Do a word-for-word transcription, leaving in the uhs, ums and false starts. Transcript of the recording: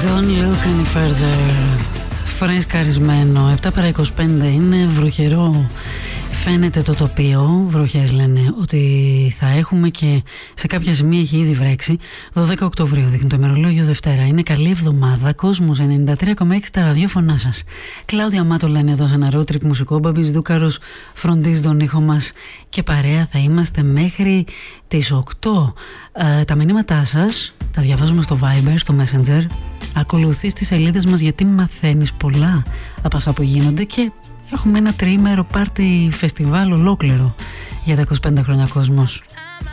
Don't look any further. Φρεσκαρισμένο. επτά παρά είκοσι πέντε είναι, βροχερό. Φαίνεται το τοπίο, βροχές λένε ότι θα έχουμε και σε κάποια σημεία έχει ήδη βρέξει. δώδεκα Οκτωβρίου δείχνει το ημερολόγιο, Δευτέρα. Είναι καλή εβδομάδα, Κόσμος ενενήντα τρία κόμμα έξι τα ραδιόφωνά σας. Κλάουδια Μάτο λένε εδώ σε ένα road trip μουσικό. Μπαμπής Δούκαρος φροντίζει τον ήχο μας και παρέα θα είμαστε μέχρι τις οκτώ. Ε, τα μηνύματά σας τα διαβάζουμε στο Viber, στο Messenger. Ακολουθείς τις σελίδες μας γιατί μαθαίνεις πολλά από αυτά που γίνονται και έχουμε ένα τριήμερο πάρτι φεστιβάλ ολόκληρο για τα είκοσι πέντε χρόνια Κόσμος.